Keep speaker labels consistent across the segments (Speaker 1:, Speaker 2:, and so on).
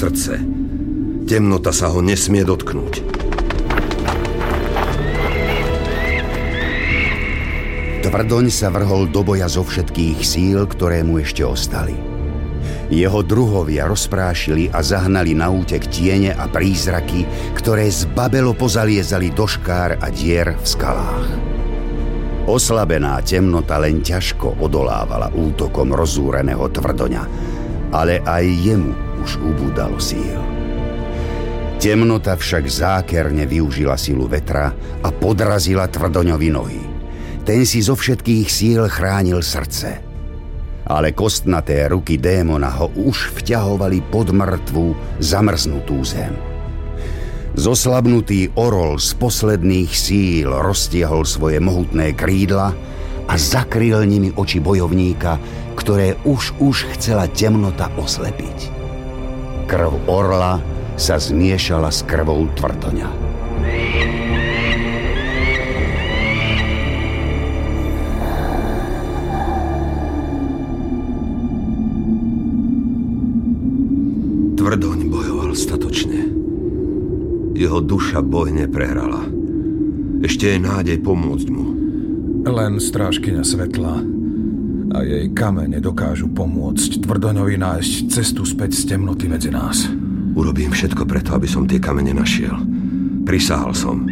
Speaker 1: srdce. Temnota sa ho nesmie dotknúť.
Speaker 2: Tvrdoň sa vrhol do boja zo všetkých síl, ktoré mu ešte ostali. Jeho druhovia rozprášili a zahnali na útek tiene a prízraky, ktoré zbabelo pozaliezali do škár a dier v skalách. Oslabená temnota len ťažko odolávala útokom rozúreného Tvrdoňa, ale aj jemu už ubúdalo síl. Temnota však zákerne využila silu vetra a podrazila Tvrdoňovi nohy. Ten si zo všetkých síl chránil srdce. Ale kostnaté ruky démona ho už vťahovali pod mŕtvu, zamrznutú zem. Zoslabnutý orol z posledných síl roztiahol svoje mohutné krídla a zakryl nimi oči bojovníka, ktoré už chcela temnota oslepiť. Krv orla sa zmiešala s krvou Tvrdoňa.
Speaker 1: Tvrdoň bojoval statočne. Jeho duša boj neprehrala. Ešte je nádej pomôcť mu.
Speaker 3: Len strážkyňa svetla a jej kamene dokážu pomôcť Tvrdoňovi nájsť cestu späť z temnoty medzi nás.
Speaker 1: Urobím všetko preto, aby som tie kamene našiel. Prisahal som.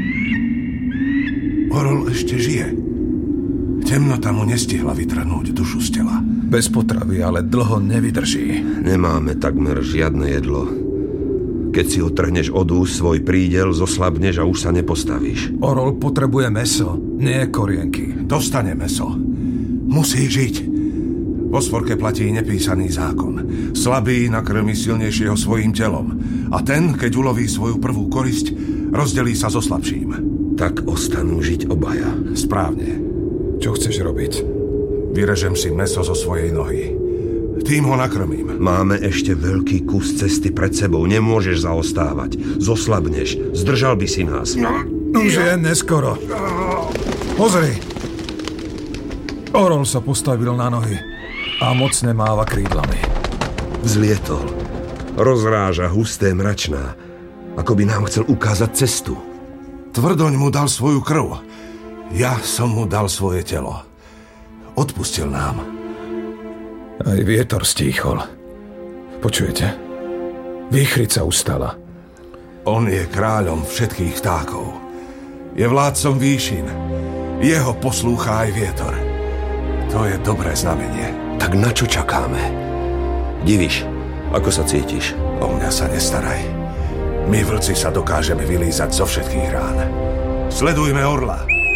Speaker 4: Orol ešte žije. Temnota mu nestihla vytrhnúť dušu z tela.
Speaker 3: Bez potravy ale dlho nevydrží.
Speaker 1: Nemáme takmer žiadne jedlo. Keď si otrhneš od úst svoj prídel, zoslabneš a už sa nepostavíš.
Speaker 3: Orol potrebuje mäso, nie korienky.
Speaker 4: Dostane mäso. Musí žiť. Vo svorke platí nepísaný zákon. Slabý nakrmi silnejšieho svojím telom. A ten, keď uloví svoju prvú korisť, rozdelí sa so slabším.
Speaker 1: Tak ostanú žiť obaja.
Speaker 4: Správne.
Speaker 3: Čo chceš robiť?
Speaker 4: Vyrežem si mäso zo svojej nohy. Tým ho nakrmím.
Speaker 1: Máme ešte veľký kus cesty pred sebou. Nemôžeš zaostávať. Zoslabneš. Zdržal by si nás.
Speaker 3: Už je neskoro. Pozri. Orol sa postavil na nohy a mocne máva krídlami.
Speaker 1: Vzlietol. Rozráža husté mračná. Ako by nám chcel ukázať cestu.
Speaker 4: Tvrdoň mu dal svoju krv. Ja som mu dal svoje telo. Odpustil nám.
Speaker 3: Aj vietor stíchol. Počujete? Výchrica ustala.
Speaker 4: On je kráľom všetkých vtákov. Je vládcom výšin. Jeho poslúcha aj vietor. To je dobré znamenie.
Speaker 1: Tak na čo čakáme? Diviš, ako sa cítiš?
Speaker 4: O mňa sa nestaraj. My vlci sa dokážeme vylízať zo všetkých rán. Sledujme orla.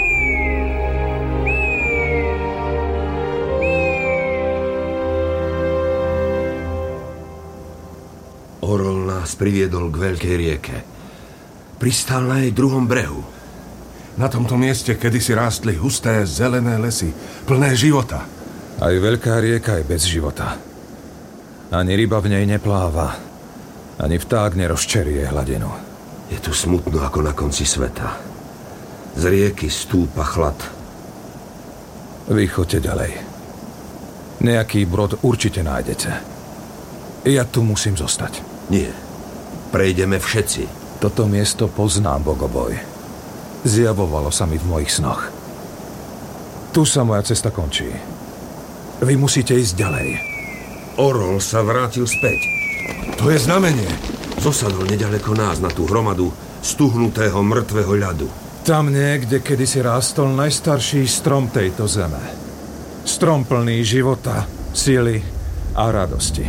Speaker 1: Orol nás priviedol k veľkej rieke. Pristal na jej druhom brehu.
Speaker 4: Na tomto mieste kedysi rástli husté zelené lesy, plné života.
Speaker 3: Aj veľká rieka je bez života. Ani ryba v nej nepláva. Ani vták nerozčerie hladinu.
Speaker 1: Je tu smutno ako na konci sveta. Z rieky stúpa chlad.
Speaker 3: Vy choďte ďalej. Nejaký brod určite nájdete. Ja tu musím zostať.
Speaker 1: Nie. Prejdeme všetci.
Speaker 3: Toto miesto poznám, Bogoboj. Zjavovalo sa mi v mojich snoch. Tu sa moja cesta končí. Vy musíte ísť ďalej.
Speaker 1: Orol sa vrátil späť.
Speaker 4: To je znamenie.
Speaker 1: Zosadol nedaleko nás na tú hromadu stuhnutého mŕtvého ľadu.
Speaker 3: Tam niekde kedysi rástol najstarší strom tejto zeme. Strom plný života, sily a radosti.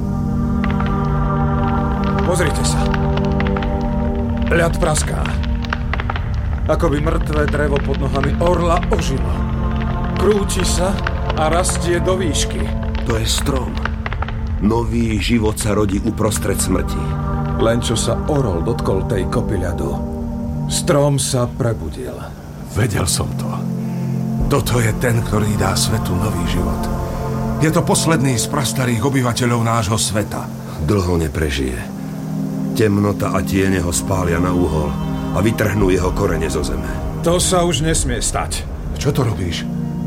Speaker 3: Pozrite sa. Ľad praská. Ako by mŕtve drevo pod nohami orla ožilo. Krúti sa a rastie do výšky.
Speaker 1: To je strom. Nový život sa rodí uprostred smrti.
Speaker 3: Len čo sa orol dotkol tej kopy ľadu, strom sa prebudil.
Speaker 4: Vedel som to. Toto je ten, ktorý dá svetu nový život. Je to posledný z prastarých obyvateľov nášho sveta.
Speaker 1: Dlho neprežije. Temnota a tiene ho spália na úhol a vytrhnú jeho korene zo zeme.
Speaker 3: To sa už nesmie stať.
Speaker 4: Čo to robíš?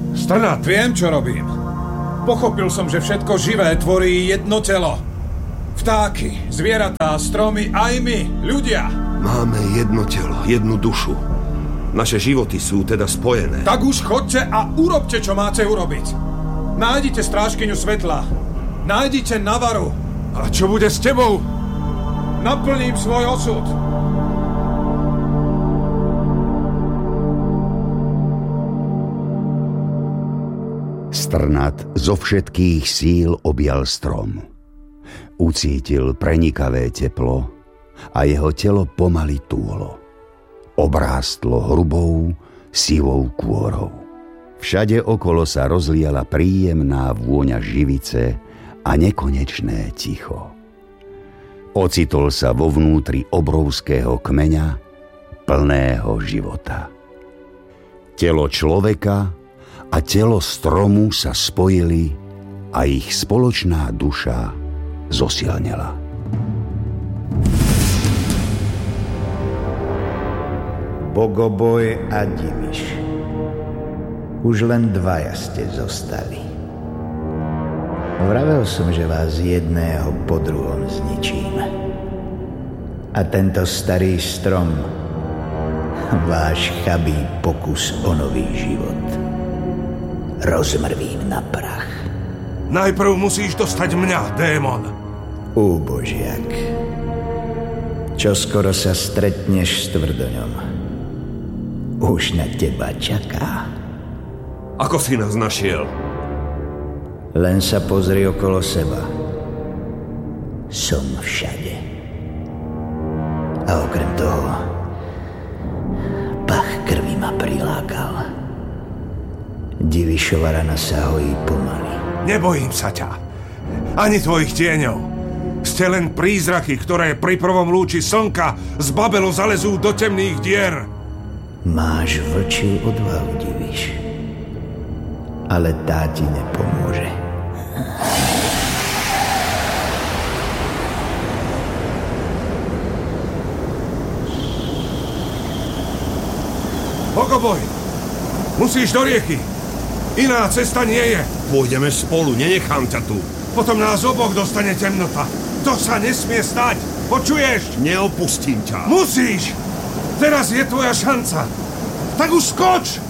Speaker 4: Stranát!
Speaker 3: Viem, čo robím. Pochopil som, že všetko živé tvorí jedno telo. Vtáky, zvieratá, stromy, aj my, ľudia.
Speaker 1: Máme jedno telo, jednu dušu. Naše životy sú teda spojené.
Speaker 3: Tak už chodte a urobte, čo máte urobiť. Nájdite strážkyňu svetla. Nájdite Navaru.
Speaker 4: A čo bude s tebou?
Speaker 3: Naplním svoj osud.
Speaker 2: Strnad zo všetkých síl objal strom. Ucítil prenikavé teplo a jeho telo pomaly túlo. Obrástlo hrubou, sivou kôrou. Všade okolo sa rozliala príjemná vôňa živice a nekonečné ticho. Ocitol sa vo vnútri obrovského kmeňa, plného života. Telo človeka a telo stromu sa spojili a ich spoločná duša zosilnela.
Speaker 5: Bogoboj a Diviš. Už len dvaja ste zostali. Vravel som, že vás jedného po druhom zničím. A tento starý strom, váš chabý pokus o nový život, rozmrvím na prach.
Speaker 4: Najprv musíš dostať mňa, démon.
Speaker 5: Úbožiak, čoskoro sa stretneš s tvrdoňom. Už na teba čaká.
Speaker 1: Ako si nás našiel?
Speaker 5: Len sa pozri okolo seba. Som všade. A okrem toho, pach krvi ma prilákal. Divišova rana sa hojí pomaly.
Speaker 4: Nebojím sa ťa. Ani tvojich tieňov. Ste len prízraky, ktoré pri prvom lúči slnka z babelu zalezú do temných dier.
Speaker 5: Máš vlčiu odvahu, Diviš. Ale tá ti nepomôže.
Speaker 4: Bogoboj! Musíš do rieky! Iná cesta nie je.
Speaker 1: Pôjdeme spolu, nenechám ťa tu.
Speaker 4: Potom nás oboch dostane temnota. To sa nesmie stať. Počuješ?
Speaker 1: Neopustím ťa.
Speaker 4: Musíš! Teraz je tvoja šanca. Tak už skoč!